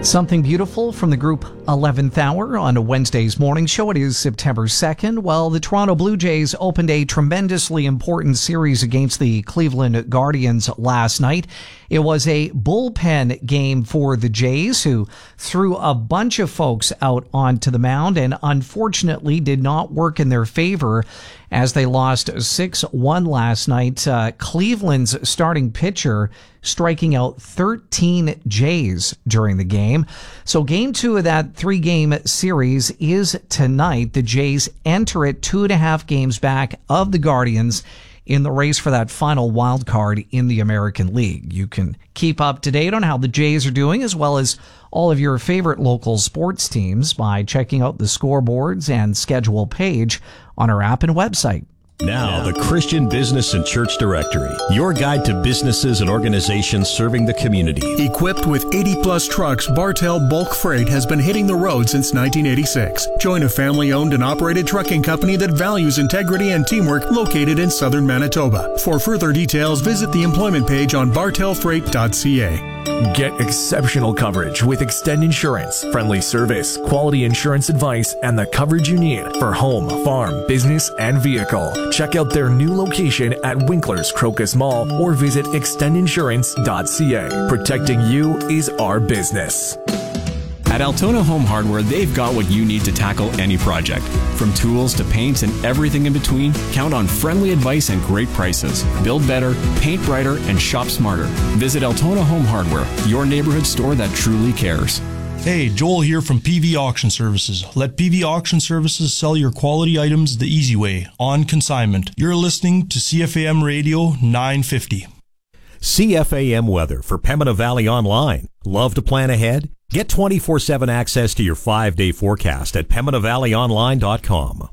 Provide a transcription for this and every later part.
Something beautiful from the group 11th Hour on a Wednesday's morning show. It is September 2nd. Well, the Toronto Blue Jays opened a tremendously important series against the Cleveland Guardians last night. It was a bullpen game for the Jays, who threw a bunch of folks out onto the mound and unfortunately did not work in their favor as they lost 6-1 last night. Cleveland's starting pitcher striking out 13 Jays during the game. So game 2 of that 3-game series is tonight. The Jays enter it 2.5 games back of the Guardians in the race for that final wild card in the American League. You can keep up to date on how the Jays are doing, as well as all of your favorite local sports teams, by checking out the scoreboards and schedule page on our app and website. Now, the Christian Business and Church Directory, your guide to businesses and organizations serving the community. Equipped with 80-plus trucks, Bartell Bulk Freight has been hitting the road since 1986. Join a family-owned and operated trucking company that values integrity and teamwork, located in southern Manitoba. For further details, visit the employment page on bartellfreight.ca. Get exceptional coverage with Extend Insurance. Friendly service, quality insurance advice, and the coverage you need for home, farm, business, and vehicle. Check out their new location at Winkler's Crocus Mall or visit extendinsurance.ca. Protecting you is our business. At Altona Home Hardware, they've got what you need to tackle any project. From tools to paints and everything in between, count on friendly advice and great prices. Build better, paint brighter, and shop smarter. Visit Altona Home Hardware, your neighborhood store that truly cares. Hey, Joel here from PV Auction Services. Let PV Auction Services sell your quality items the easy way, on consignment. You're listening to CFAM Radio 950. CFAM weather for Pembina Valley Online. Love to plan ahead? Get 24/7 access to your 5-day forecast at PembinaValleyOnline.com.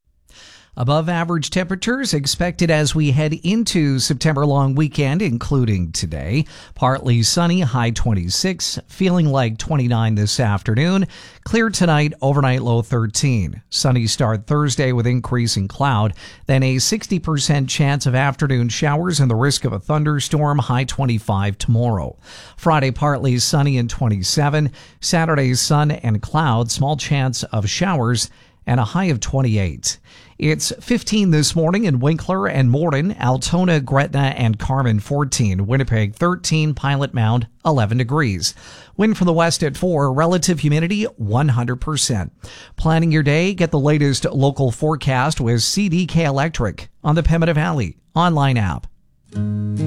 Above average temperatures expected as we head into September long weekend, including today. Partly sunny, high 26, feeling like 29 this afternoon. Clear tonight, overnight low 13. Sunny start Thursday with increasing cloud, then a 60% chance of afternoon showers and the risk of a thunderstorm, high 25 tomorrow. Friday, partly sunny and 27. Saturday, sun and cloud, small chance of showers and a high of 28. It's 15 this morning in Winkler and Morden, Altona, Gretna, and Carman 14, Winnipeg 13, Pilot Mound 11 degrees. Wind from the west at 4, relative humidity 100%. Planning your day, get the latest local forecast with CDK Electric on the Pembina Valley online app.